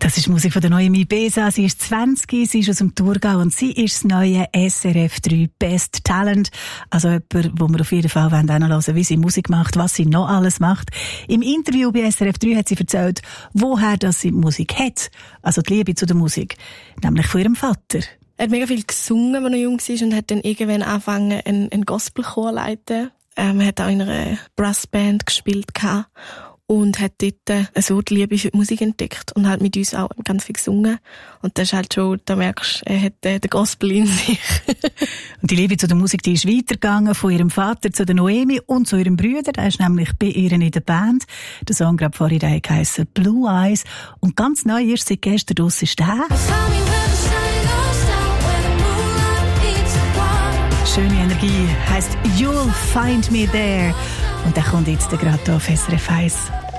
Das ist Musik von der Noemi Besa. Sie ist 20, sie ist aus dem Thurgau und sie ist das neue SRF 3 Best Talent. Also jemand, wo wir auf jeden Fall hören wollen, wie sie Musik macht, was sie noch alles macht. Im Interview bei SRF 3 hat sie erzählt, woher das sie Musik hat. Also die Liebe zu der Musik. Nämlich von ihrem Vater. Er hat mega viel gesungen, als er jung war und hat dann irgendwann angefangen, einen Gospelchor zu leiten. Er hat auch in einer Brassband gespielt und hat dort so die Liebe für die Musik entdeckt und hat mit uns auch ganz viel gesungen. Und das ist halt schon, da merkst du, er hat den Gospel in sich. Und die Liebe zu der Musik, die ist weitergegangen von ihrem Vater zu der Noemi und zu ihrem Bruder. Der ist nämlich bei ihr in der Band. Der Song gerade vorhin, der heisst Blue Eyes. Und ganz neu ist seit gestern draus ist der. Schöne Energie, heisst You'll Find Me There. Und der kommt jetzt gerade auf SRF 1.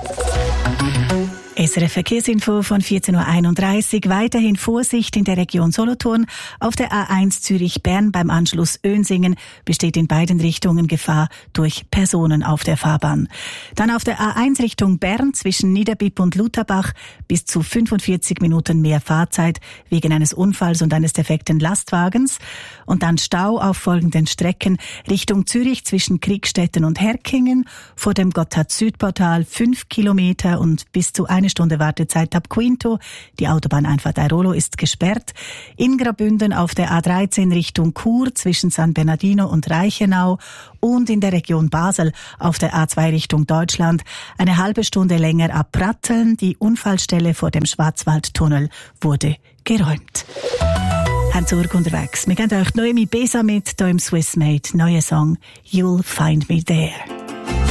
SRF Verkehrsinfo von 14.31 Uhr. Weiterhin Vorsicht in der Region Solothurn. Auf der A1 Zürich-Bern beim Anschluss Önsingen besteht in beiden Richtungen Gefahr durch Personen auf der Fahrbahn. Dann auf der A1 Richtung Bern zwischen Niederbipp und Lutherbach bis zu 45 Minuten mehr Fahrzeit wegen eines Unfalls und eines defekten Lastwagens. Und dann Stau auf folgenden Strecken Richtung Zürich zwischen Kriegstetten und Herkingen, vor dem Gotthard-Südportal 5 Kilometer und bis zu 1 Stunde Wartezeit ab Quinto. Die Autobahneinfahrt Airolo ist gesperrt. In Graubünden auf der A13 Richtung Chur zwischen San Bernardino und Reichenau und in der Region Basel auf der A2 Richtung Deutschland eine halbe Stunde länger ab Pratteln. Die Unfallstelle vor dem Schwarzwaldtunnel wurde geräumt. Haben Zurück unterwegs. Wir geben euch Noemi Besa mit, hier im Swissmade, neuer Song You'll Find Me There.